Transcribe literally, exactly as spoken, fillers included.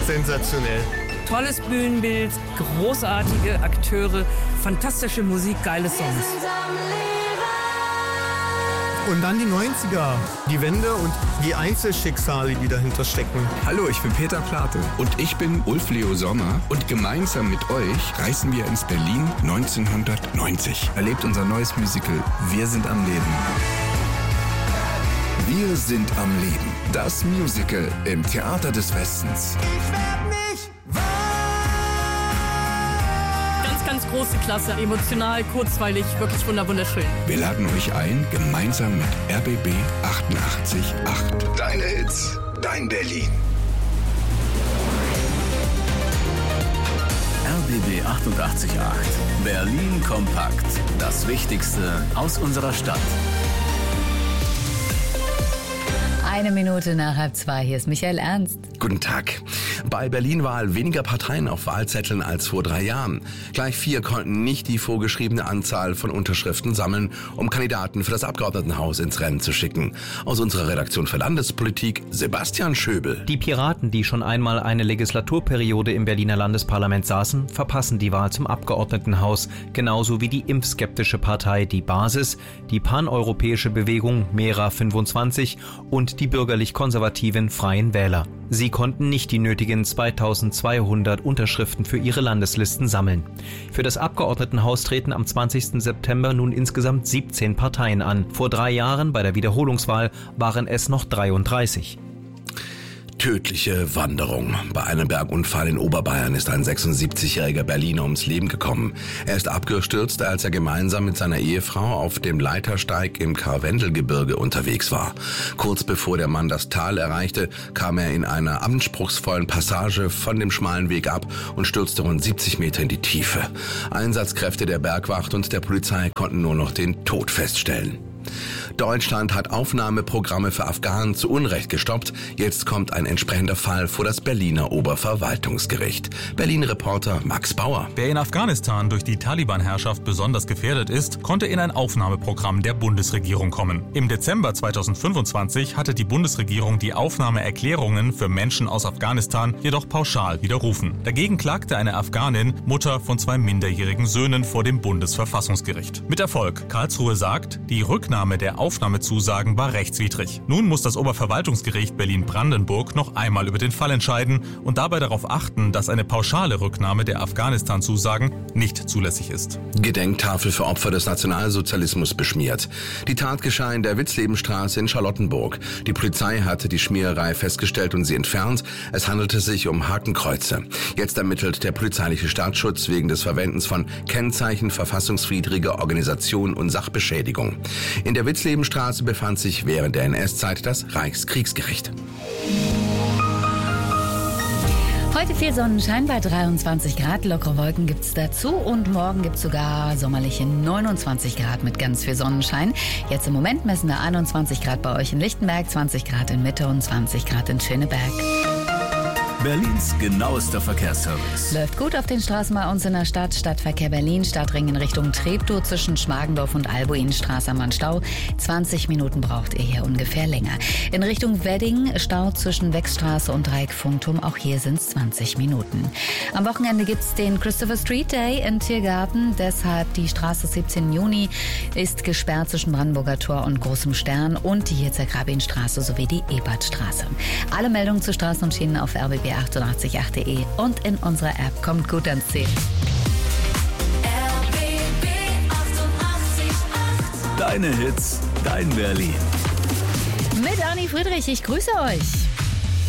sensationell. Tolles Bühnenbild, großartige Akteure, fantastische Musik, geile Songs. Und dann die neunziger, die Wende und die Einzelschicksale, die dahinter stecken. Hallo, ich bin Peter Plate. Und ich bin Ulf Leo Sommer. Und gemeinsam mit euch reisen wir ins Berlin neunzehnhundertneunzig. Erlebt unser neues Musical Wir sind am Leben. Wir sind am Leben. Das Musical im Theater des Westens. Ich werd nicht wahr. Ganz, ganz große Klasse. Emotional, kurzweilig, wirklich wunderschön. Wir laden euch ein, gemeinsam mit R B B achtundachtzig Komma acht. Deine Hits, dein Berlin. R B B achtundachtzig Komma acht. Berlin kompakt. Das Wichtigste aus unserer Stadt. Eine Minute nach halb zwei, hier ist Michael Ernst. Guten Tag. Bei Berlin-Wahl weniger Parteien auf Wahlzetteln als vor drei Jahren. Gleich vier konnten nicht die vorgeschriebene Anzahl von Unterschriften sammeln, um Kandidaten für das Abgeordnetenhaus ins Rennen zu schicken. Aus unserer Redaktion für Landespolitik, Sebastian Schöbel. Die Piraten, die schon einmal eine Legislaturperiode im Berliner Landesparlament saßen, verpassen die Wahl zum Abgeordnetenhaus. Genauso wie die impfskeptische Partei Die Basis, die paneuropäische Bewegung Mera fünfundzwanzig und die bürgerlich-konservativen Freien Wähler. Sie konnten nicht die nötigen zweitausendzweihundert Unterschriften für ihre Landeslisten sammeln. Für das Abgeordnetenhaus treten am zwanzigsten September nun insgesamt siebzehn Parteien an. Vor drei Jahren bei der Wiederholungswahl waren es noch dreiunddreißig. Tödliche Wanderung. Bei einem Bergunfall in Oberbayern ist ein sechsundsiebzigjähriger Berliner ums Leben gekommen. Er ist abgestürzt, als er gemeinsam mit seiner Ehefrau auf dem Leitersteig im Karwendelgebirge unterwegs war. Kurz bevor der Mann das Tal erreichte, kam er in einer anspruchsvollen Passage von dem schmalen Weg ab und stürzte rund siebzig Meter in die Tiefe. Einsatzkräfte der Bergwacht und der Polizei konnten nur noch den Tod feststellen. Deutschland hat Aufnahmeprogramme für Afghanen zu Unrecht gestoppt. Jetzt kommt ein entsprechender Fall vor das Berliner Oberverwaltungsgericht. Berlin-Reporter Max Bauer. Wer in Afghanistan durch die Taliban-Herrschaft besonders gefährdet ist, konnte in ein Aufnahmeprogramm der Bundesregierung kommen. Im Dezember zweitausendfünfundzwanzig hatte die Bundesregierung die Aufnahmeerklärungen für Menschen aus Afghanistan jedoch pauschal widerrufen. Dagegen klagte eine Afghanin, Mutter von zwei minderjährigen Söhnen, vor dem Bundesverfassungsgericht. Mit Erfolg. Karlsruhe sagt, die Rücknahme der Aufnahmezusagen war rechtswidrig. Nun muss das Oberverwaltungsgericht Berlin-Brandenburg noch einmal über den Fall entscheiden und dabei darauf achten, dass eine pauschale Rücknahme der Afghanistan-Zusagen nicht zulässig ist. Gedenktafel für Opfer des Nationalsozialismus beschmiert. Die Tat geschah in der Witzlebenstraße in Charlottenburg. Die Polizei hatte die Schmiererei festgestellt und sie entfernt. Es handelte sich um Hakenkreuze. Jetzt ermittelt der polizeiliche Staatsschutz wegen des Verwendens von Kennzeichen verfassungswidriger Organisation und Sachbeschädigung. In der Witzlebenstraße befand sich während der N S-Zeit das Reichskriegsgericht. Heute viel Sonnenschein bei dreiundzwanzig Grad, lockere Wolken gibt's dazu und morgen gibt's sogar sommerliche neunundzwanzig Grad mit ganz viel Sonnenschein. Jetzt im Moment messen wir einundzwanzig Grad bei euch in Lichtenberg, zwanzig Grad in Mitte und zwanzig Grad in Schöneberg. Berlins genauester Verkehrsservice. Läuft gut auf den Straßen bei uns in der Stadt. Stadtverkehr Berlin, Stadtring in Richtung Treptow zwischen Schmargendorf und Albuinstraße am Stau. zwanzig Minuten braucht ihr hier ungefähr länger. In Richtung Wedding, Stau zwischen Wechstraße und Dreieck Funkturm. Auch hier sind es zwanzig Minuten. Am Wochenende gibt es den Christopher Street Day in Tiergarten. Deshalb die Straße siebzehnten Juni ist gesperrt zwischen Brandenburger Tor und Großem Stern und die Hirzer Grabinstraße sowie die Ebertstraße. Alle Meldungen zu Straßen und Schienen auf r b b achtundachtzig Komma acht punkt de und in unserer App. Kommt gut ans Ziel. R B B achtundachtzig Komma acht. Deine Hits, dein Berlin. Mit Anni Friedrich, ich grüße euch.